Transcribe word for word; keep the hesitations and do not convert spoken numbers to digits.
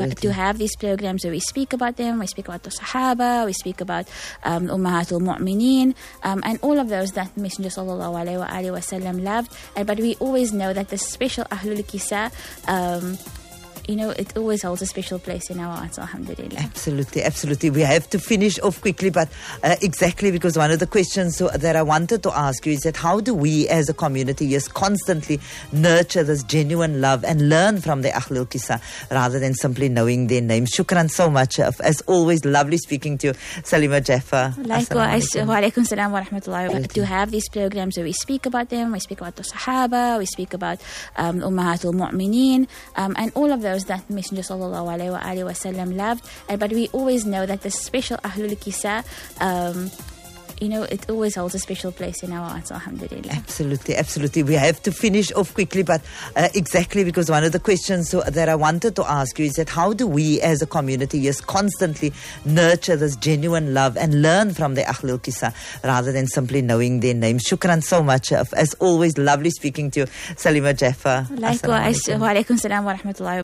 to have these programs where we speak about them, we speak about the Sahaba, we speak about um, Ummahatul Mu'mineen, um, and all of those that Messenger sallallahu alayhi wa alihi wa sallam loved. Uh, but we always know that the special Ahlul Kisa, um, you know, it always holds a special place in our hearts, alhamdulillah. Absolutely, absolutely. We have to finish off quickly, but uh, exactly because one of the questions so, that I wanted to ask you is that how do we as a community, yes, constantly nurture this genuine love and learn from the Ahlul Kisa rather than simply knowing their names? Shukran so much. As always, lovely speaking to you, Salima Jaffer. Likewise, wa alaikum salam wa rahmatullahi wa barakatuh. To have these programs where we speak about them, we speak about the Sahaba, we speak about um, Ummahatul Mu'mineen, um, and all of those that Messenger sallallahu alayhi wa alihi wa sallam loved. Uh, but we always know that the special Ahlul Kisa, um, you know, it always holds a special place in our hearts, alhamdulillah. Absolutely, absolutely. We have to finish off quickly, but uh, exactly because one of the questions so, that I wanted to ask you is that how do we as a community, yes, constantly nurture this genuine love and learn from the Ahlul Kisa rather than simply knowing their names? Shukran so much. As always, lovely speaking to you, Salima Jaffer. Likewise, wa alaikum salam wa rahmatullahi wa barakatuh.